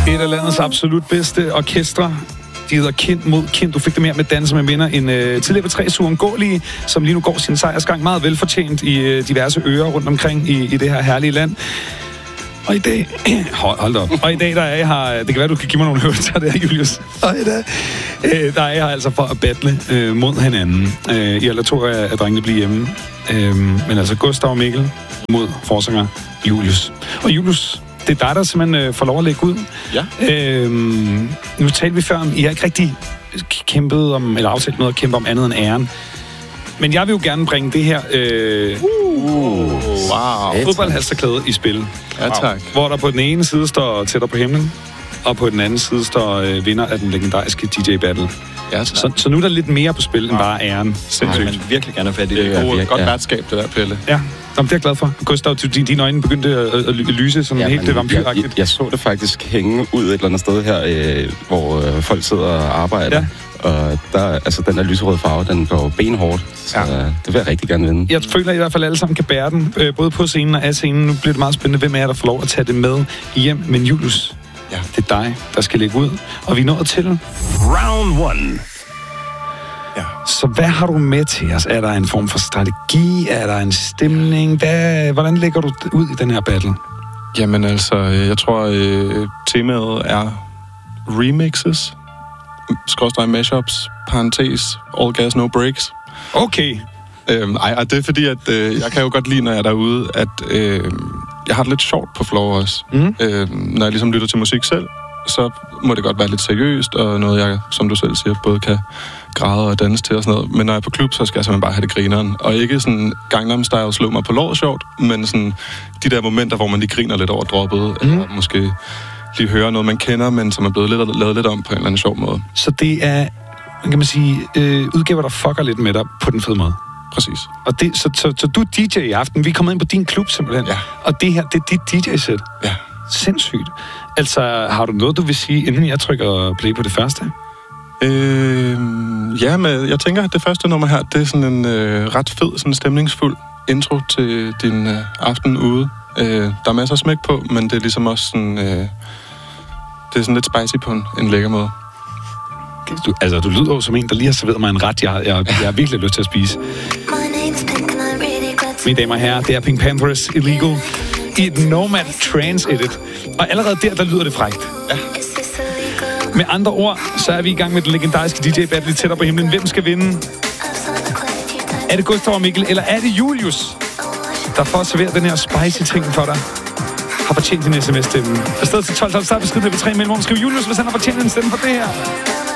Et af landets absolut bedste orkestre. De hedder Kind mod Kind. Du fik det mere med Danse med Minder. En tidligere P3's uundgåelige, som lige nu går sin sejrsgang meget velfortjent i diverse ører rundt omkring i det her herlige land. Og i dag... Hold op. Og i dag, der er jeg her... Det kan være, du kan give mig nogle høvelser der, Julius. Og i dag... Der er jeg her altså for at battle mod hinanden. I alle to af drengene blive hjemme. Men altså Gustav og Mikkel mod forsanger Julius. Og Julius... Det er dig, der simpelthen får lov at lægge ud. Ja. Nu talte vi før om, I har ikke rigtig kæmpet om, eller aftalt noget at kæmpe om andet end æren. Men jeg vil jo gerne bringe det her fodboldhalsterklæde i spil. Ja, tak. Hvor der på den ene side står Tættere på himlen, og på den anden side står vinder af den legendariske DJ Battle. Ja, så nu er der lidt mere på spil end bare æren. Sindssygt. Man virkelig gerne have fat i det. Godt værtskab, det der, Pelle. Ja. Jamen, det er jeg glad for. Gustav, dine øjne begyndte at lyse sådan helt vampyragtigt. Jeg så det faktisk hænge ud et eller andet sted her, hvor folk sidder og arbejder. Ja. Og der, altså, den der lyserøde farve, den går benhårdt. Så det vil jeg rigtig gerne vinde. Jeg føler i hvert fald, at alle sammen kan bære den. Både på scenen og af scenen. Nu bliver det meget spændende, hvem er der får lov at tage det med hjem. Men Julius, det er dig, der skal lægge ud. Og vi er nået til round 1. Ja. Så hvad har du med til os? Er der en form for strategi? Er der en stemning? Hvordan lægger du ud i den her battle? Jamen altså, jeg tror, temaet er remixes, /mashups, parentes, all gas, no breaks. Okay. Og det er fordi, at jeg kan jo godt lide, når jeg er derude, at jeg har det lidt sjovt på floor også. Når jeg ligesom lytter til musik selv, så må det godt være lidt seriøst, og noget, jeg, som du selv siger, både kan græde og danse til og sådan noget. Men når jeg er på klub, så skal jeg simpelthen bare have det grineren. Og ikke sådan Gangnam Style slå mig på låret sjovt, men sådan de der momenter, hvor man lige griner lidt over droppet, eller måske lige hører noget, man kender, men som er blevet lavet lidt om på en eller anden sjov måde. Så det er, kan man sige, udgaver, der fucker lidt med dig på den fede måde? Præcis. Og det, så du er DJ i aften. Vi er kommet ind på din klub simpelthen. Ja. Og det her, det er dit DJ-sæt. Ja. Sindssygt. Altså, har du noget, du vil sige, inden jeg trykker play på det første? Ja, men jeg tænker, at det første nummer her, det er sådan en ret fed, sådan stemningsfuld intro til din aften ude. Der er masser af smæk på, men det er ligesom også sådan... det er sådan lidt spicy på en lækker måde. Du lyder jo som en, der lige har serveret mig en ret, jeg har virkelig lyst til at spise. Mine damer og herrer, det er Pink Panthers Illegal i et Nomad Trance edit. Og allerede der lyder det frækt. Ja. Med andre ord, så er vi i gang med den legendariske DJ-battle Tættere på himlen. Hvem skal vinde? Er det Gustav og Mikkel, eller er det Julius, der får at servere den her spicy ting for dig? Har fortjent din sms-stemme. Afsted til 12, start besked på 3 mellemrum. Skriv Julius, hvis han har fortjent en stemme for det her.